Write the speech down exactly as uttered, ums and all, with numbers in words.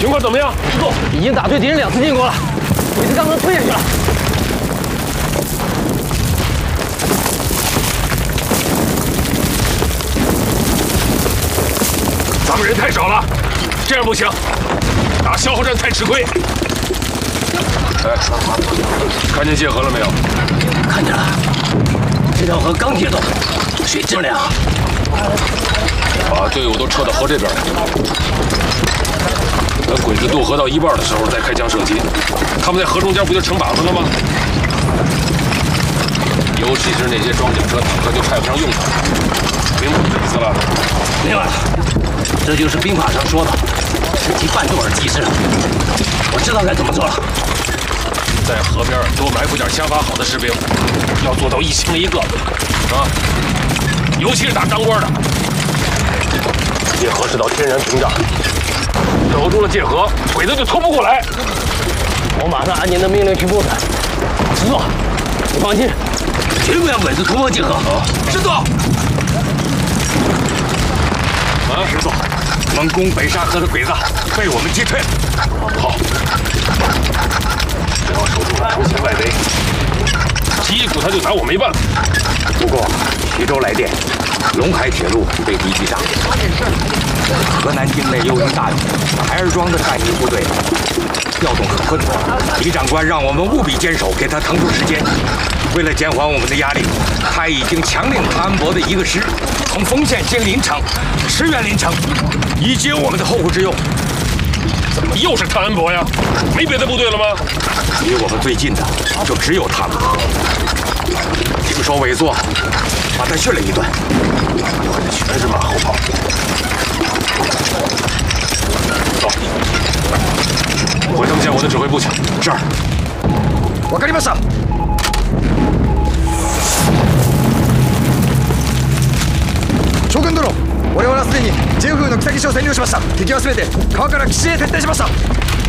情况怎么样？ 师座已经打退敌人两次进攻了，鬼子刚刚退下去了。 咱们人太少了，这样不行，打消耗战太吃亏。哎，看见界河了没有？ 看见了，这条河刚解冻，水质量好。 把队伍都撤到河这边来。等鬼子渡河到一半的时候再开枪射击，他们在河中间不就成靶子了吗？尤其是那些装甲车、坦克就派不上用场。明白这意思了？ 明白了，这就是兵法上说的“士其半途而击之”。我知道该怎么做了。 在河边多埋伏点枪法好的士兵，要做到一清一个，啊！尤其是打当官的。界河是道天然屏障，守住了界河，鬼子就冲不过来。 我马上按您的命令去布置。师座，你放心，绝不让鬼子突破界河。 好， 师座。 啊， 师座，蒙攻北沙河的鬼子被我们击退了。 好，只要守住了出前外围，击一股他就拿我没办法。 不过，徐州来电，陇海铁路被敌击炸，河南境内又遇大雨，台儿庄的战役部队调动很困难。李长官让我们务必坚守，给他腾出时间。为了减缓我们的压力，他已经强令潘安伯的一个师从丰县经临城，驰援临城，以解我们的后顾之忧。 怎么又是谭安伯呀？没别的部队了吗？ 离我们最近的就只有他们。听说韦作把他训了一顿， 全是马后炮。走，回他们见我的指挥部去。 是。わかりました。将軍殿、我々はすでにジェフ風の北岸を占領しました。敵はすべて川から岸へ撤退しました。